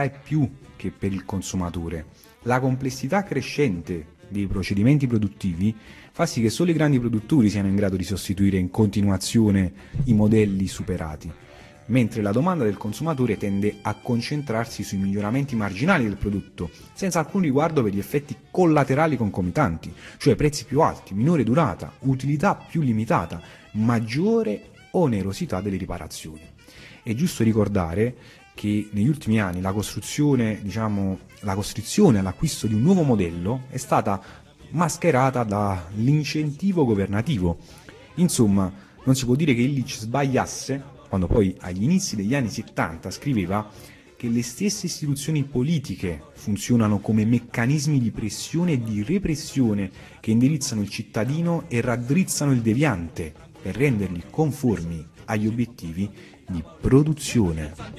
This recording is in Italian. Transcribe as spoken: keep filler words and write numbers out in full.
più che per il consumatore. La complessità crescente dei procedimenti produttivi fa sì che solo i grandi produttori siano in grado di sostituire in continuazione i modelli superati, mentre la domanda del consumatore tende a concentrarsi sui miglioramenti marginali del prodotto, senza alcun riguardo per gli effetti collaterali concomitanti, cioè prezzi più alti, minore durata, utilità più limitata, maggiore onerosità delle riparazioni. È giusto ricordare che negli ultimi anni la costruzione, diciamo, la costrizione all'acquisto di un nuovo modello è stata mascherata dall'incentivo governativo. Insomma, non si può dire che Illich sbagliasse quando poi agli inizi degli anni settanta scriveva che le stesse istituzioni politiche funzionano come meccanismi di pressione e di repressione che indirizzano il cittadino e raddrizzano il deviante per renderli conformi agli obiettivi di produzione.